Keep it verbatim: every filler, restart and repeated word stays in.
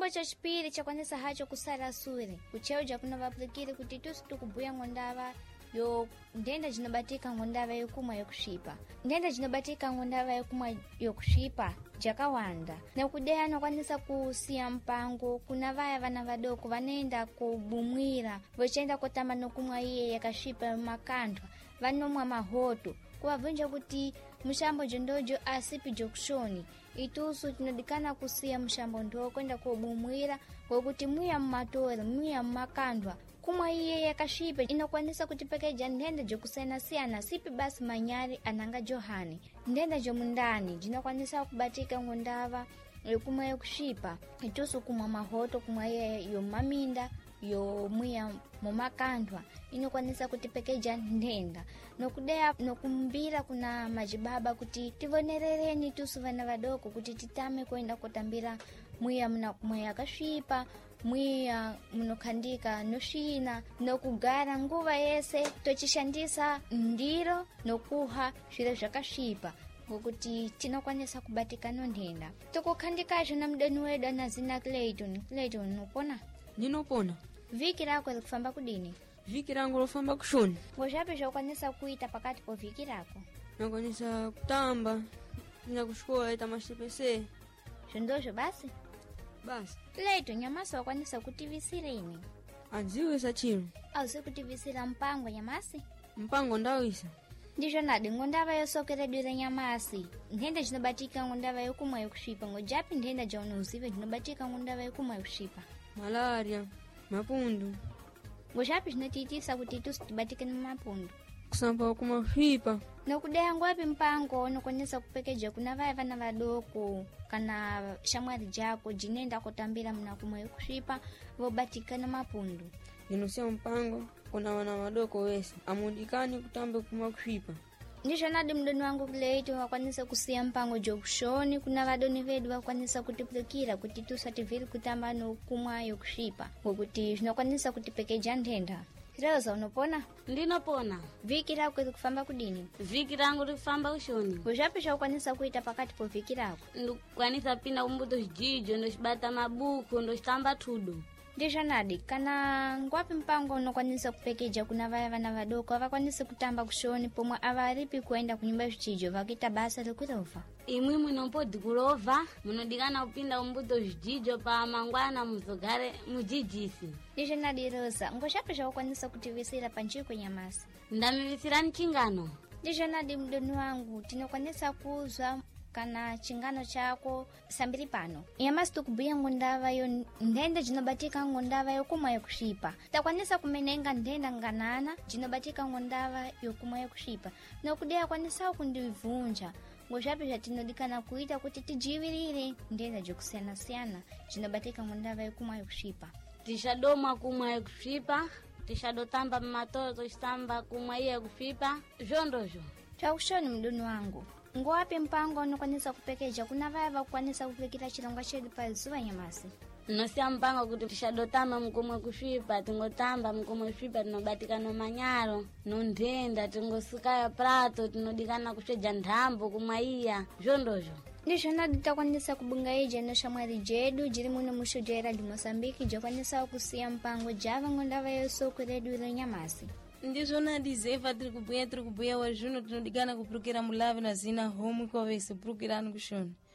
Chifukwa cha chipiri chakwanisa hacho kusala suri kucheo jakuna vaplikire kuti tusi tukubuya ngondava yo ndenda jinobatika ngondava yokumwa yokushipa. Ndenda jinobatika ngondava yokumwa yokushipa jakawanda. Na kudeya nokwanisa kusiya mpango kuna vaya vana vadoko vanenda kubumwira vochenda kotamba nokumwa iye yakashipa makandwa vanomwa mahoto kuwavunja kuti mshambo jondojo asipi jokushoni itusu tinodikana kusiya mshambo ndo kwenda kubumwira kwakuti muya mmatore muya mmakandwa kumwa iye yakashipa inokwanisa kutipekeja ndenda jokusena siyana sipi basi manyari ananga johani ndenda jomundani jinokwanisa kubatika ngondava yokumwa yokushipa itusu kumwa mahoto kumwa iye yomaminda yo muya mumakandwa inokwanisa kutipekeja ndenda nokudeya nokumbira kuna majibaba kuti tivonerereni tusu vana vadoko kuti titame kwenda kutambira muya muna kumwa yakashipa muya munokhandika noshina nokugara nguva yese tochishandisa ndiro nokuha zviro zvakashipa ngokuti tinokwanisa kubatika ndenda tokukhandikacho na mdeni wedu anazina Clayton. Clayton nopona? Ninopona. Viki rako likufamba kudini? Viki rangu lofamba kushoni. Ngoshapi zhokwanisa kuita pakati po viki rako? Nakwanisa kutamba, nina kushkola ita mashipese. Shondosho basi? Basi. Leto nyamasi wakwanisa kutivisira ini? Anziwisa chilo. Au si kutivisira mpango nyamasi? Mpango ndawisa. Ndisho nadi ngondava yosokere dure nyamasi. Ndenda jinobatika ngondava yokumwa yokushipa. Ngojapi ndenda jaune uzive jinobatika ngondava yokumwa yokushipa. Malaria, mapundu. Ngoshapi jinotitisa kuti tusi tibatike na mapundu. Kusampa kumwa kushipa. Nokudeya ngwapi mpango nokwanisa kupekeja kuna vaya vana vadoko kana shamwari jako jinenda kutambira mna kumwa yokushipa vobatika na mapundu. Ninosia mpango kuna wana wadoko wesi amudikani kutambe kumwa kushipa. Ndisho nadi mdoni wangu Clayton wakwanisa kusiya mpango jokushoni kuna vadoni vedu wakwanisa kutiplikira kuti tusativiri kutamba no kumwa yokushipa ngokuti vinokwanisa kutipekeja ndenda. Rosa unopona? Ndinopona. Viki rako likufamba kudini? Viki rangu likufamba kushoni. Ushapisha ukwanisa kuita pakati po viki rako? Ndukwanisa pina umbuto jijo ndoshibata mabuku ndoshitamba tudo. Ndisho nadi kana ngwapi mpango unokwanisa kupekeja kuna vaya vana vadoko avakwanisa kutamba kushoni pomwe avaripi kuenda kunyumba chijo vakita basa likurova. Imwi mwinompodi kulova munodikana kupinda umbuto jijo pa mangwana muzogare mujijisi. Ndisho nadi Rosa ngoshapisha ukwanisa kutivisira panchiko nyamasi. Ndamivisira nchingano. Ndisho nadi mdoni wangu tinokwanisa kuzwa kana chingano chako sambiri pano. Nyamasi tukubuya ngondava yo ndenda jinobatika ngondava yokumwa yokushipa. Takwanisa kumenenga ndenda nganana jinobatika ngondava yokumwa yokushipa. Nokudeya kwanisa kundivunja. Ngoshapisha tinodikana kuita kuti tijivirire ndenda jokusena siana jinobatika ngondava yokumwa yokushipa. Tishadoma kumwa yokushipa, tishadotamba matoro toshitamba kumwa iye yokushipa, zhondojo. Chakushoni mdoni wangu. Ngwapi mpango unokwanisa kupekeja kuna vaya vakwanisa kupekira chilonga chedu pa zuwa nyamasi? Nosia mpango kuti tishadotamba mkumwe kushipa, tingotamba mkumwe kushipa tinobatika no manyaro, no ndenda, tingosukaya prato, tinodikana kusheja ndhambo kumwaiya, zhondojo. Ndisho nadi takwanisa kubunga ija no shamwari jedu, jiri muno musho jera di Mosambiki, jokwanisa kusiya mpango java ngondava yosoku redu ilo nyamasi. Ndisho nadi zefa tiri kubuya tiri kubuya wa juno tinodigana kuprukira mulavi na zina homu kwa vese prukirani kushoni.